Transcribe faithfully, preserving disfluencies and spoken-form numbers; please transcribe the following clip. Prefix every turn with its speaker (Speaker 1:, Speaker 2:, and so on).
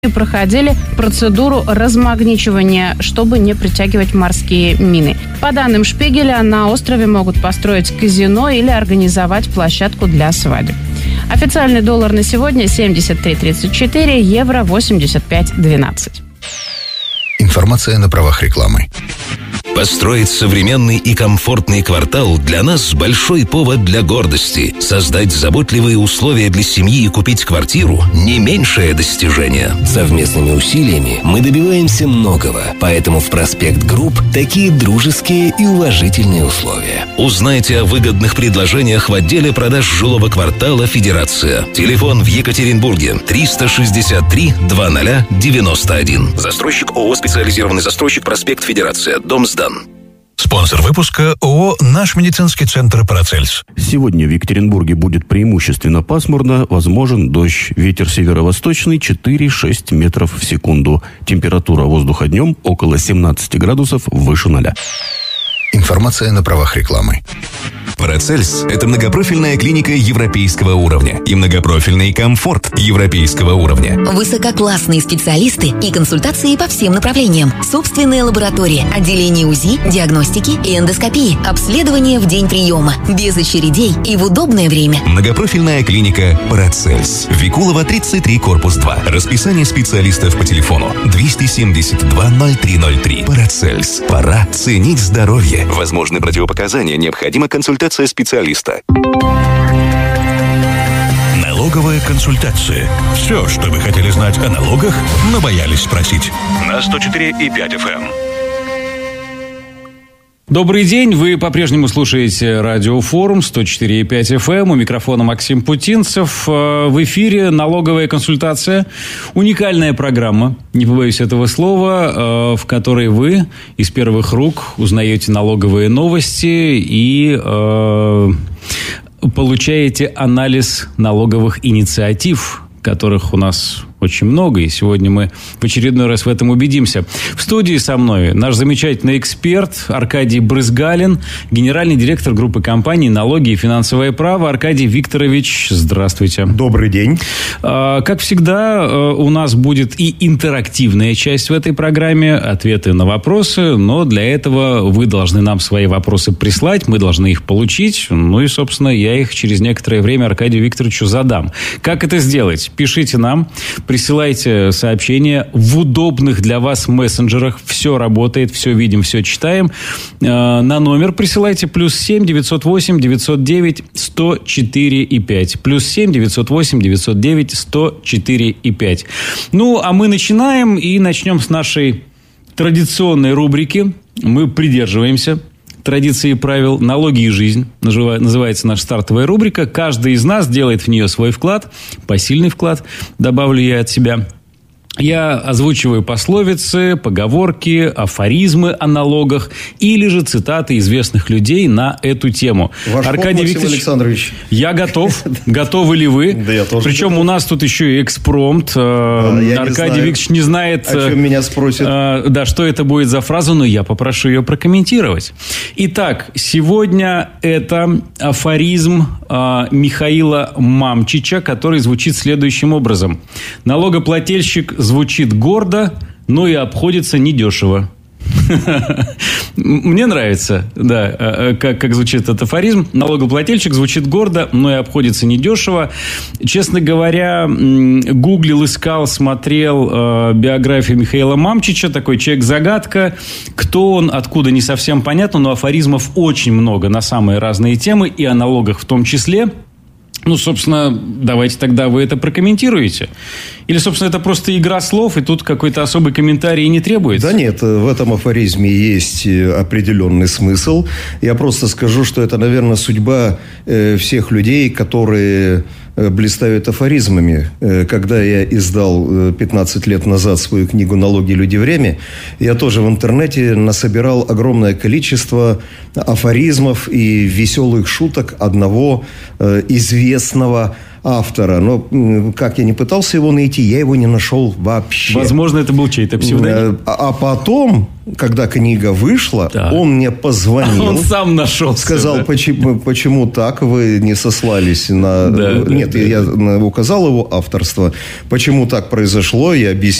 Speaker 1: проходили процедуру размагничивания, чтобы не притягивать морские мины. По данным Шпигеля, на острове могут построить казино или организовать площадку для свадеб. Официальный доллар на сегодня семьдесят три тридцать четыре, евро восемьдесят пять двенадцать.
Speaker 2: Информация на правах рекламы.
Speaker 3: Построить современный и комфортный квартал для нас большой повод для гордости. Создать заботливые условия для семьи и купить квартиру – не меньшее достижение.
Speaker 4: Совместными усилиями мы добиваемся многого, поэтому в Проспект Групп такие дружеские и уважительные условия.
Speaker 3: Узнайте о выгодных предложениях в отделе продаж жилого квартала «Федерация». Телефон в Екатеринбурге триста шестьдесят три двадцать девяносто один. Застройщик ООО «Специализированный застройщик», проспект Федерация, дом сдан.
Speaker 2: Спонсор выпуска ООО «Наш медицинский центр Парацельс».
Speaker 5: Сегодня в Екатеринбурге будет преимущественно пасмурно, возможен дождь. Ветер северо-восточный четыре-шесть метров в секунду. Температура воздуха днем около семнадцать градусов выше ноля.
Speaker 2: Информация на правах рекламы.
Speaker 6: Парацельс – это многопрофильная клиника европейского уровня и многопрофильный комфорт европейского уровня.
Speaker 7: Высококлассные специалисты и консультации по всем направлениям. Собственная лаборатория, отделение УЗИ, диагностики и эндоскопии, обследование в день приема, без очередей и в удобное время.
Speaker 6: Многопрофильная клиника Парацельс. Викулова, тридцать три, корпус два. Расписание специалистов по телефону двести семьдесят два ноль три ноль три. Парацельс. Пора ценить здоровье. Возможны противопоказания, необходима консультация специалиста.
Speaker 2: Налоговая консультация. Все, что вы хотели знать о налогах, но боялись спросить. На сто четыре и пять эф эм.
Speaker 8: Добрый день, вы по-прежнему слушаете радиофорум сто четыре и пять эф эм. У микрофона Максим Путинцев. В эфире налоговая консультация. Уникальная программа, не побоюсь этого слова, в которой вы из первых рук узнаете налоговые новости и э, получаете анализ налоговых инициатив, которых у нас очень много, и сегодня мы в очередной раз в этом убедимся. В студии со мной наш замечательный эксперт Аркадий Брызгалин, генеральный директор группы компаний «Налоги и финансовое право». Аркадий Викторович, здравствуйте.
Speaker 9: Добрый день.
Speaker 8: Как всегда, у нас будет и интерактивная часть в этой программе, ответы на вопросы, но для этого вы должны нам свои вопросы прислать, мы должны их получить, ну и, собственно, я их через некоторое время Аркадию Викторовичу задам. Как это сделать? Пишите нам, присылайте сообщения в удобных для вас мессенджерах. Все работает, все видим, все читаем. На номер присылайте плюс семь девятьсот восемь девятьсот девять сто четыре и пять. Плюс семь девятьсот восемь девятьсот девять сто четыре и пять. Ну, а мы начинаем и начнем с нашей традиционной рубрики. Мы придерживаемся традиции и правил. «Налоги и жизнь» называется наша стартовая рубрика. Каждый из нас делает в нее свой вклад, посильный вклад, добавлю я от себя. Я озвучиваю пословицы, поговорки, афоризмы о налогах или же цитаты известных людей на эту тему.
Speaker 9: Ваш
Speaker 8: Аркадий Викторович
Speaker 9: Александрович.
Speaker 8: Я готов. Готовы ли вы?
Speaker 9: Да, я тоже.
Speaker 8: Причем у нас тут еще и экспромт. Аркадий Викторович не знает,
Speaker 9: о чем меня спросят.
Speaker 8: Да, что это будет за фраза, но я попрошу ее прокомментировать. Итак, сегодня это афоризм Михаила Мамчича, который звучит следующим образом. Налогоплательщик звучит гордо, но и обходится недешево. Мне нравится, да, как, как звучит этот афоризм. Налогоплательщик звучит гордо, но и обходится недешево. Честно говоря, гуглил, искал, смотрел э, биографию Михаила Мамчича. Такой человек-загадка. Кто он, откуда, не совсем понятно, но афоризмов очень много на самые разные темы, и о налогах в том числе. Ну, собственно, давайте тогда вы это прокомментируете. Или, собственно, это просто игра слов, и тут какой-то особый комментарий не требуется?
Speaker 9: Да нет, в этом афоризме есть определенный смысл. Я просто скажу, что это, наверное, судьба всех людей, которые блистают афоризмами. Когда я издал пятнадцать лет назад свою книгу «Налоги, люди, время», я тоже в интернете насобирал огромное количество афоризмов и веселых шуток одного известного автора. Но как я не пытался его найти, я его не нашел вообще.
Speaker 8: Возможно, это был чей-то псевдоним.
Speaker 9: А, а потом, когда книга вышла, да. он мне позвонил.
Speaker 8: Он сам нашел.
Speaker 9: Сказал,
Speaker 8: да?
Speaker 9: почему, почему так вы не сослались на...
Speaker 8: Да,
Speaker 9: Нет,
Speaker 8: да,
Speaker 9: я
Speaker 8: да.
Speaker 9: указал его авторство. Почему так произошло, я объяснил.